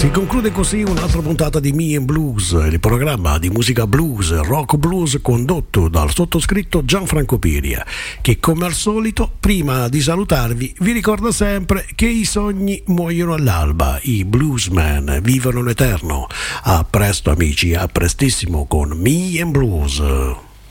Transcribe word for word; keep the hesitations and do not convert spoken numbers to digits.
Si conclude così un'altra puntata di Me and Blues, il programma di musica blues, rock blues condotto dal sottoscritto Gianfranco Piria, che come al solito, prima di salutarvi, vi ricorda sempre che i sogni muoiono all'alba, i bluesmen vivono in eterno. A presto amici, a prestissimo con Me and Blues.